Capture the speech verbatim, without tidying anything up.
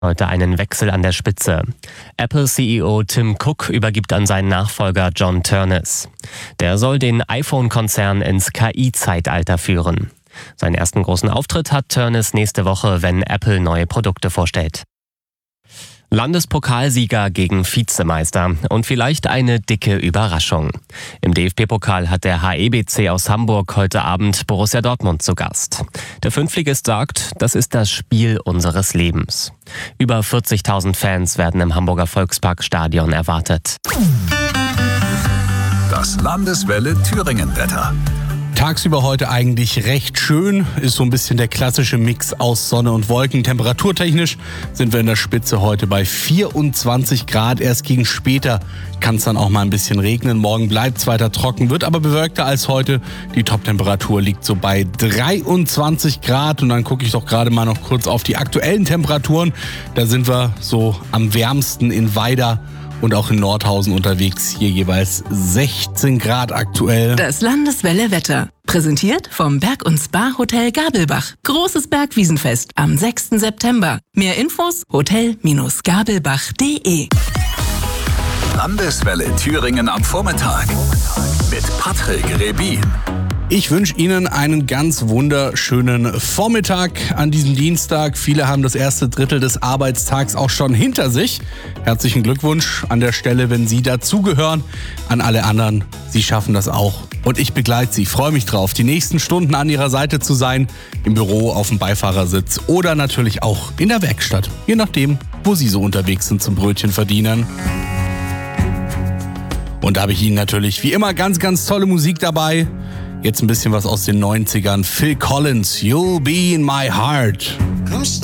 Heute einen Wechsel an der Spitze. Apple-C E O Tim Cook übergibt an seinen Nachfolger John Ternus. Der soll den iPhone-Konzern ins K I-Zeitalter führen. Seinen ersten großen Auftritt hat Ternus nächste Woche, wenn Apple neue Produkte vorstellt. Landespokalsieger gegen Vizemeister und vielleicht eine dicke Überraschung. Im D F B-Pokal hat der H E B C aus Hamburg heute Abend Borussia Dortmund zu Gast. Der Fünftligist sagt, das ist das Spiel unseres Lebens. Über vierzigtausend Fans werden im Hamburger Volksparkstadion erwartet. Das Landeswelle Thüringen-Wetter. Tagsüber heute eigentlich recht schön, ist so ein bisschen der klassische Mix aus Sonne und Wolken. Temperaturtechnisch sind wir in der Spitze heute bei vierundzwanzig Grad. Erst gegen später kann es dann auch mal ein bisschen regnen. Morgen bleibt es weiter trocken, wird aber bewölkter als heute. Die Toptemperatur liegt so bei dreiundzwanzig Grad. Und dann gucke ich doch gerade mal noch kurz auf die aktuellen Temperaturen. Da sind wir so am wärmsten in Weida und auch in Nordhausen unterwegs, hier jeweils sechzehn Grad aktuell. Das Landeswelle Wetter. Präsentiert vom Berg- und Spa-Hotel Gabelbach. Großes Bergwiesenfest am sechsten September. Mehr Infos hotel Gabelbach punkt de. Landeswelle Thüringen am Vormittag mit Patrick Rebin. Ich wünsche Ihnen einen ganz wunderschönen Vormittag an diesem Dienstag. Viele haben das erste Drittel des Arbeitstags auch schon hinter sich. Herzlichen Glückwunsch an der Stelle, wenn Sie dazugehören. An alle anderen, Sie schaffen das auch. Und ich begleite Sie, freue mich drauf, die nächsten Stunden an Ihrer Seite zu sein. Im Büro, auf dem Beifahrersitz oder natürlich auch in der Werkstatt. Je nachdem, wo Sie so unterwegs sind zum Brötchen verdienen. Und da habe ich Ihnen natürlich wie immer ganz, ganz tolle Musik dabei. Jetzt ein bisschen was aus den neunzigern. Phil Collins, You'll Be in My Heart.